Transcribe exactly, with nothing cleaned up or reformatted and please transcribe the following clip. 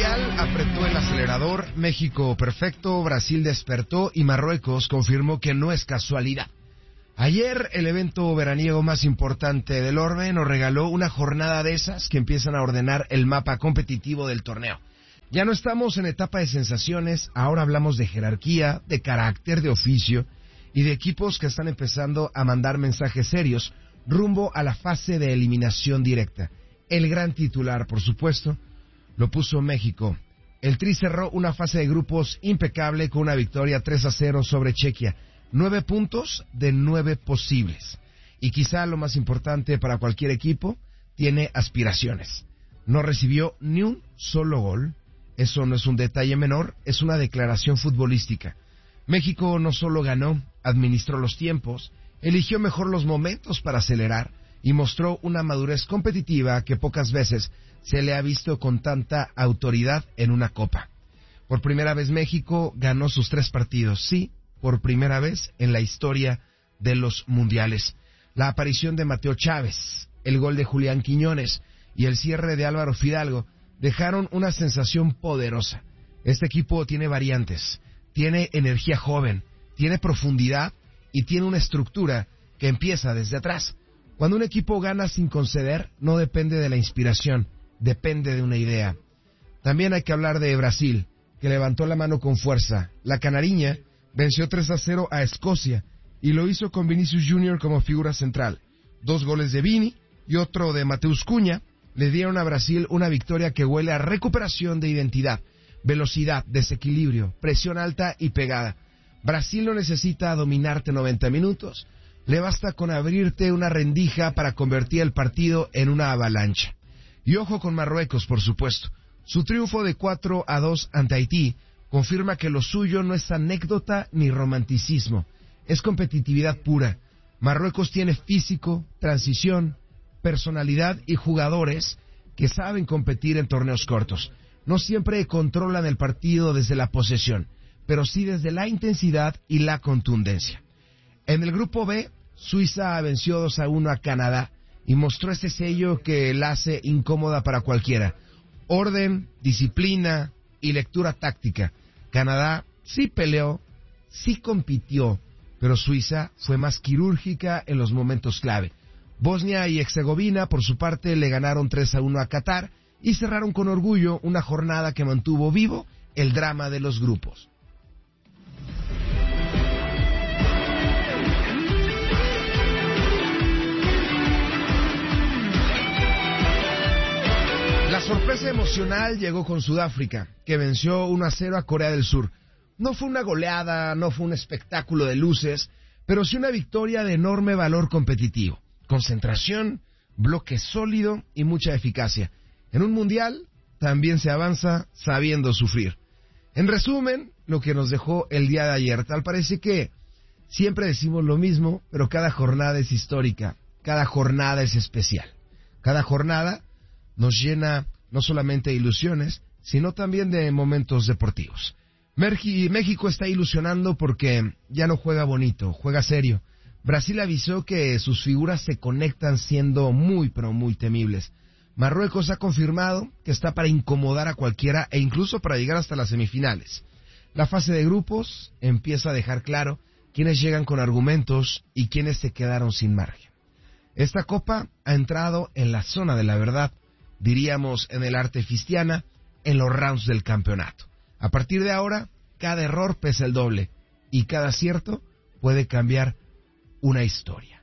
Mundial apretó el acelerador, México perfecto, Brasil despertó y Marruecos confirmó que no es casualidad. Ayer el evento veraniego más importante del orbe nos regaló una jornada de esas que empiezan a ordenar el mapa competitivo del torneo. Ya no estamos en etapa de sensaciones, ahora hablamos de jerarquía, de carácter, de oficio y de equipos que están empezando a mandar mensajes serios rumbo a la fase de eliminación directa. El gran titular, por supuesto, lo puso México. El Tri cerró una fase de grupos impecable con una victoria tres a cero sobre Chequia. Nueve puntos de nueve posibles. Y quizá lo más importante para cualquier equipo, tiene aspiraciones. No recibió ni un solo gol. Eso no es un detalle menor, es una declaración futbolística. México no solo ganó, administró los tiempos, eligió mejor los momentos para acelerar y mostró una madurez competitiva que pocas veces se le ha visto con tanta autoridad en una copa. Por primera vez México ganó sus tres partidos, sí, por primera vez en la historia de los mundiales. La aparición de Mateo Chávez, el gol de Julián Quiñones y el cierre de Álvaro Fidalgo dejaron una sensación poderosa. Este equipo tiene variantes, tiene energía joven, tiene profundidad y tiene una estructura que empieza desde atrás. Cuando un equipo gana sin conceder, no depende de la inspiración, depende de una idea. También hay que hablar de Brasil, que levantó la mano con fuerza. La canariña venció tres a cero a Escocia y lo hizo con Vinicius junior como figura central. Dos goles de Vini y otro de Mateus Cunha le dieron a Brasil una victoria que huele a recuperación de identidad, velocidad, desequilibrio, presión alta y pegada. Brasil no necesita dominarte noventa minutos, le basta con abrirte una rendija para convertir el partido en una avalancha. Y ojo con Marruecos, por supuesto. Su triunfo de cuatro a dos ante Haití confirma que lo suyo no es anécdota ni romanticismo, es competitividad pura. Marruecos tiene físico, transición, personalidad y jugadores que saben competir en torneos cortos. No siempre controlan el partido desde la posesión, pero sí desde la intensidad y la contundencia. En el grupo B, Suiza venció dos a uno a Canadá y mostró ese sello que la hace incómoda para cualquiera. Orden, disciplina y lectura táctica. Canadá sí peleó, sí compitió, pero Suiza fue más quirúrgica en los momentos clave. Bosnia y Herzegovina, por su parte, le ganaron tres a uno a Qatar y cerraron con orgullo una jornada que mantuvo vivo el drama de los grupos. La sorpresa emocional llegó con Sudáfrica, que venció uno a cero a Corea del Sur. No fue una goleada, no fue un espectáculo de luces, pero sí una victoria de enorme valor competitivo. Concentración, bloque sólido y mucha eficacia. En un mundial también se avanza sabiendo sufrir. En resumen, lo que nos dejó el día de ayer, tal parece que siempre decimos lo mismo, pero cada jornada es histórica, cada jornada es especial. Cada jornada nos llena no solamente de ilusiones, sino también de momentos deportivos. México está ilusionando porque ya no juega bonito, juega serio. Brasil avisó que sus figuras se conectan siendo muy, pero muy temibles. Marruecos ha confirmado que está para incomodar a cualquiera e incluso para llegar hasta las semifinales. La fase de grupos empieza a dejar claro quiénes llegan con argumentos y quiénes se quedaron sin margen. Esta copa ha entrado en la zona de la verdad, diríamos en el arte fistiana, en los rounds del campeonato. A partir de ahora, cada error pesa el doble y cada acierto puede cambiar una historia.